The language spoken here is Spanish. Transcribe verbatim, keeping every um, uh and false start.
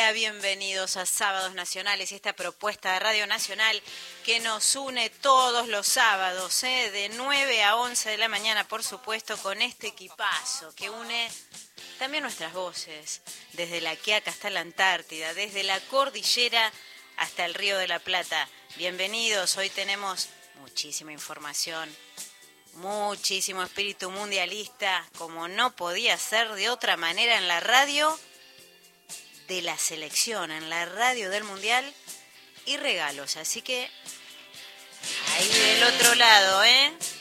Hola, bienvenidos a Sábados Nacionales y esta propuesta de Radio Nacional que nos une todos los sábados, ¿eh? de nueve a once de la mañana, por supuesto, con este equipazo que une también nuestras voces, desde la Quiaca hasta la Antártida, desde la cordillera hasta el Río de la Plata. Bienvenidos, hoy tenemos muchísima información, muchísimo espíritu mundialista, como no podía ser de otra manera en la radio de la selección, en la radio del Mundial, y regalos. Así que ahí del otro lado, ¿eh?